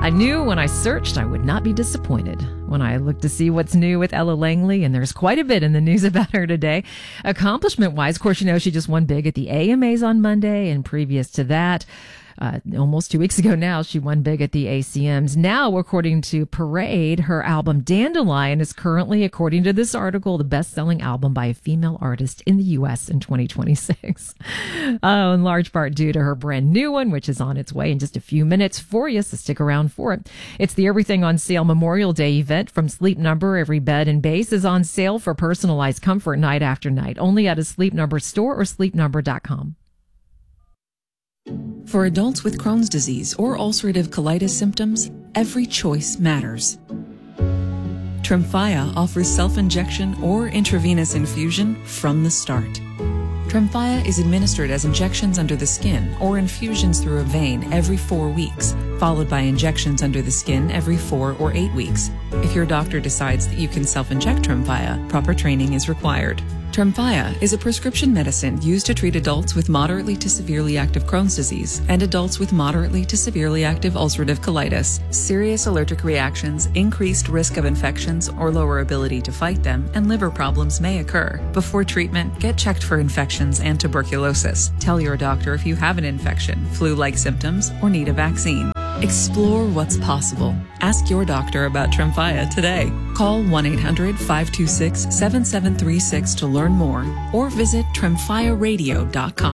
I knew when I searched I would not be disappointed when I looked to see what's new with Ella Langley, and there's quite a bit in the news about her today. Accomplishment-wise, of course, you know, she just won big at the AMAs on Monday, and previous to that, almost 2 weeks ago now, she won big at the ACMs. Now, according to Parade, her album Dandelion is currently, according to this article, the best-selling album by a female artist in the U.S. in 2026. In large part due to her brand new one, which is on its way in just a few minutes for you, so stick around for it. It's the Everything on Sale Memorial Day event from Sleep Number. Every bed and base is on sale for personalized comfort night after night, only at a Sleep Number store or sleepnumber.com. For adults with Crohn's disease or ulcerative colitis symptoms, every choice matters. Tremfya offers self-injection or intravenous infusion from the start. Tremfya is administered as injections under the skin or infusions through a vein every 4 weeks, followed by injections under the skin every 4 or 8 weeks. If your doctor decides that you can self-inject Tremfya, proper training is required. Tremfya is a prescription medicine used to treat adults with moderately to severely active Crohn's disease and adults with moderately to severely active ulcerative colitis. Serious allergic reactions, increased risk of infections or lower ability to fight them, and liver problems may occur. Before treatment, get checked for infections and tuberculosis. Tell your doctor if you have an infection, flu-like symptoms, or need a vaccine. Explore what's possible. Ask your doctor about Tremfya today. Call 1-800-526-7736 to learn more or visit tremfyaradio.com.